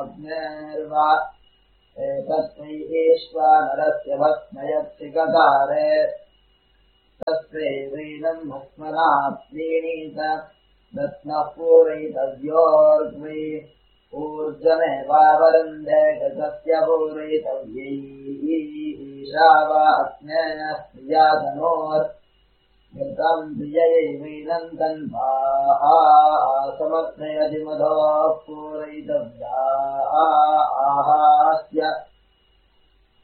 अग्नेर्वा तस्मै ईश्वानरस्य भस्मयक्षिककारे तस्यैवैनम् भस्मना प्रीणीत दत्नः पूरयितव्योर्ग्वै ऊर्जमेवावरुन्धे गतस्य पूरयितव्यैः वा अग्नेः प्रियाधनोर्गतम् प्रियैवैनम् तन्वाः समग्नयधिमधोः पूरयितव्या आहास्य